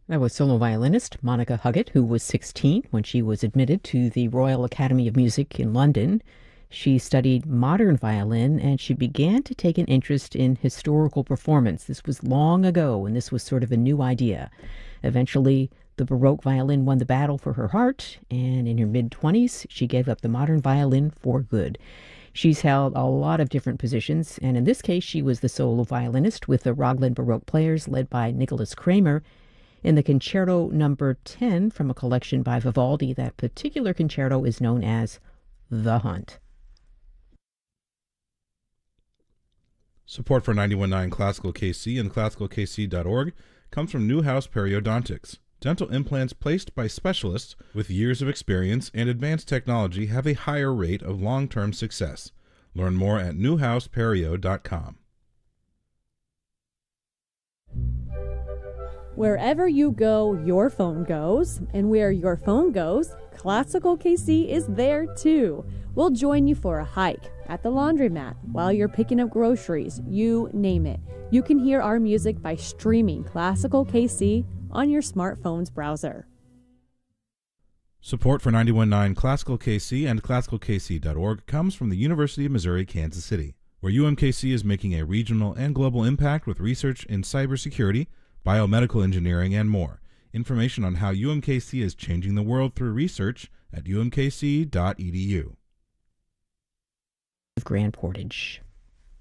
That was solo violinist Monica Huggett, who was 16 when she was admitted to the Royal Academy of Music in London. She studied modern violin and she began to take an interest in historical performance. This was long ago, and this was sort of a new idea. Eventually, the Baroque violin won the battle for her heart, and in her mid-20s, she gave up the modern violin for good. She's held a lot of different positions, and in this case, she was the solo violinist with the Raglan Baroque Players led by Nicholas Kramer in the Concerto Number 10 from a collection by Vivaldi. That particular concerto is known as The Hunt. Support for 91.9 Classical KC and classicalkc.org comes from Newhouse Periodontics. Dental implants placed by specialists with years of experience and advanced technology have a higher rate of long-term success. Learn more at newhouseperio.com. Wherever you go, your phone goes, and where your phone goes, Classical KC is there too. We'll join you for a hike, at the laundromat, while you're picking up groceries, you name it. You can hear our music by streaming Classical KC on your smartphone's browser. Support for 91.9 Classical KC and classicalkc.org comes from the University of Missouri, Kansas City, where UMKC is making a regional and global impact with research in cybersecurity, biomedical engineering, and more. Information on how UMKC is changing the world through research at umkc.edu. Grand Portage.